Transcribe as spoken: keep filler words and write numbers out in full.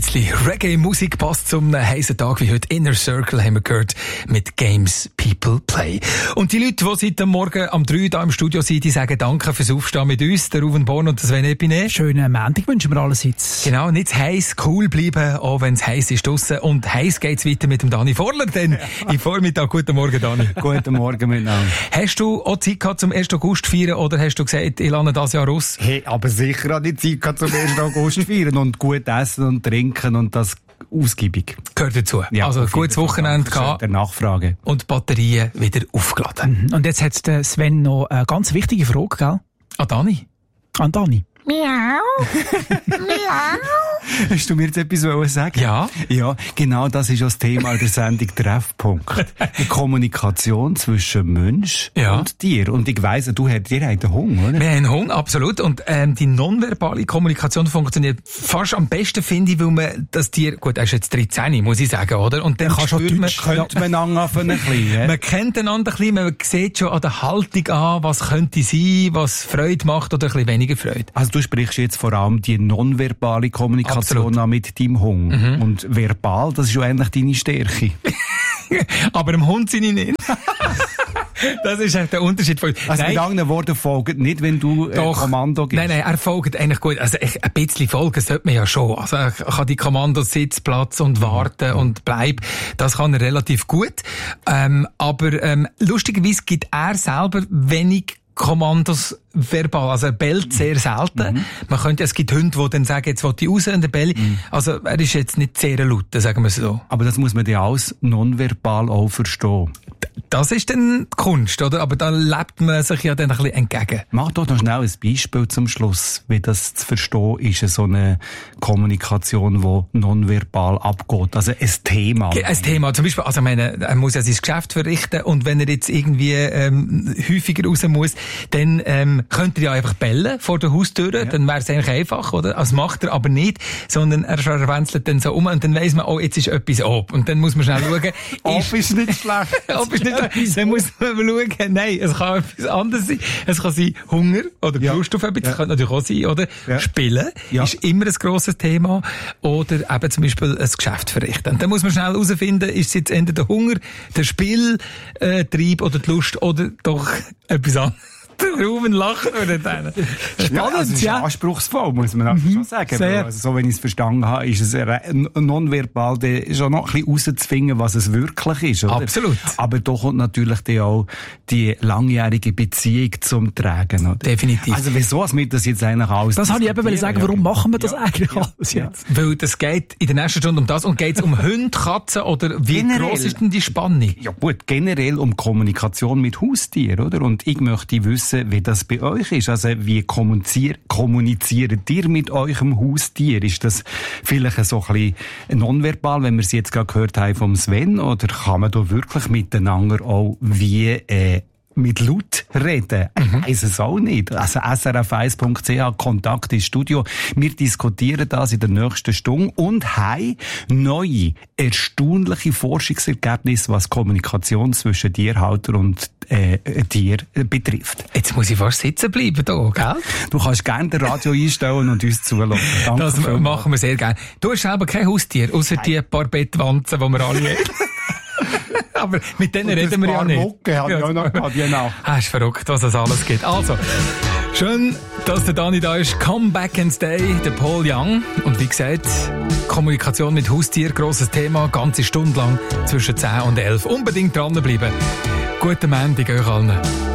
bisschen Reggae-Musik passt zum heißen Tag wie heute. Inner Circle haben wir gehört mit Games People Play. Und die Leute, die seit dem Morgen am drei hier im Studio sind, die sagen Danke fürs Aufstehen mit uns, der Ruven Born und der Sven Epine. Schönen Montag wünschen wir allerseits. Genau, nicht heiß, cool bleiben, auch wenn es heiß ist draussen. Und heiß geht's weiter mit dem Dani Vorler, denn im Vormittag. Guten Morgen, Dani. Guten Morgen miteinander. Hast du auch Zeit gehabt zum ersten August feiern oder hast du gesagt, ich lerne das Jahr aus? Hey, aber sicher auch die Zeit gehabt zum ersten August feiern und gut essen und trinken und das ausgiebig. Gehört dazu. Ja, also gutes Wochenende gehabt. Der Nachfrage. Und die Batterien wieder aufgeladen. Mhm. Und jetzt hat der Sven noch eine ganz wichtige Frage, gell? An Dani? An Dani. Miau. Miau. Hast du mir jetzt etwas sagen? Ja. Ja, genau das ist das Thema der Sendung Treffpunkt. Die Kommunikation zwischen Mensch ja. und Tier. Und ich weiss, du hast, ihr habt einen Hunger, oder? Wir haben einen Hunger, absolut. Und ähm, die nonverbale Kommunikation funktioniert fast am besten, finde ich, weil man das Tier, gut, er ist jetzt dreizehn, muss ich sagen, oder? Und dann kann schon man, Deutsch, könnte man anfangen ein bisschen, ja? Man kennt einander ein bisschen, man sieht schon an der Haltung an, was könnte sein, was Freude macht oder ein bisschen weniger Freude. Also du sprichst jetzt vor allem die nonverbale Kommunikation Absolut. an mit deinem Hund. Mhm. Und verbal, das ist ja eigentlich deine Stärke. Aber dem Hund sind ich nicht. Das ist der Unterschied von... Also Nein. mit anderen Worten folgt nicht, wenn du äh, Doch. Kommando gibst. Nein, nein, er folgt eigentlich gut. Also ich, ein bisschen folgen sollte man ja schon. Also er kann die Kommandos Sitz, Platz und warten und bleib. Das kann er relativ gut. Ähm, aber ähm, lustigerweise gibt er selber wenig Kommandos verbal. Also er bellt sehr selten. Mhm. Man könnte, es gibt Hunde, die dann sagen, jetzt will ich raus und der Bell. Mhm. Also er ist jetzt nicht sehr laut, sagen wir es so. Aber das muss man ja alles nonverbal auch verstehen. Das ist dann die Kunst, oder? Aber da lebt man sich ja dann ein bisschen entgegen. Mach doch noch schnell ein Beispiel zum Schluss, wie das zu verstehen ist, so eine Kommunikation, die nonverbal abgeht. Also ein Thema. Ein Thema. Zum Beispiel, also ich meine, er muss ja sein Geschäft verrichten und wenn er jetzt irgendwie ähm, häufiger raus muss, dann ähm, könnte er ja einfach bellen vor der Haustür, ja. Dann wäre es eigentlich einfach, oder? Also macht er aber nicht, sondern er verwenzelt dann so um und dann weiss man, oh, jetzt ist etwas ab. Und dann muss man schnell schauen. Ob ist nicht schlecht. Ob ist nicht schlecht. Dann muss man schauen, nein, es kann etwas anderes sein. Es kann sein Hunger oder ja. Lust auf etwas. Es ja. kann natürlich auch sein, oder? Ja. Spielen ja. ist immer ein grosses Thema. Oder eben zum Beispiel ein Geschäft verrichten. Und dann muss man schnell herausfinden, ist es jetzt entweder der Hunger, der Spieltrieb äh, oder die Lust oder doch etwas anderes. Ruben lacht über den. Spannend, ja, also ist ja. anspruchsvoll, muss man mhm, schon sagen. Sehr. Also, so, wenn ich es verstanden habe, ist es nonverbal schon noch ein bisschen rauszufinden, was es wirklich ist, oder? Absolut. Aber da kommt natürlich dann auch die langjährige Beziehung zum Tragen, oder? Definitiv. Also, wieso hast du das jetzt eigentlich alles? Das habe ich eben sagen, warum machen wir das ja. eigentlich ja. alles jetzt? Ja. Weil das geht in der nächsten Stunde um das und geht es um Hunde, Katzen oder wie generell, gross ist denn die Spanne? Ja gut, generell um Kommunikation mit Haustieren, oder? Und ich möchte wissen, wie das bei euch ist. Also, wie kommuniziert, kommuniziert ihr mit eurem Haustier? Ist das vielleicht so ein bisschen nonverbal, wenn wir es jetzt gerade gehört haben vom Sven? Oder kann man da wirklich miteinander auch wie, äh, mit Laut reden? Ich Mhm. weiss es auch nicht. Also S R F eins Punkt C H, Kontakt ins Studio. Wir diskutieren das in der nächsten Stunde und haben neue, erstaunliche Forschungsergebnisse, was Kommunikation zwischen Tierhalter und äh, Tier betrifft. Jetzt muss ich fast sitzen bleiben hier, gell? Du kannst gerne das Radio einstellen und uns zuhören. Danke das vielmals. machen wir sehr gerne. Du hast selber kein Haustier, außer die paar Bettwanzen, die wir alle haben. Aber mit denen reden wir ja nicht. Mucke habe ich auch noch gehabt, genau. Ah, ist verrückt, was es alles gibt. Also, schön, dass der Dani da ist. Come back and stay, der Paul Young. Und wie gesagt, Kommunikation mit Haustier, grosses Thema, ganze Stunde lang zwischen zehn und elf. Unbedingt dranbleiben. Guten Montag euch allen.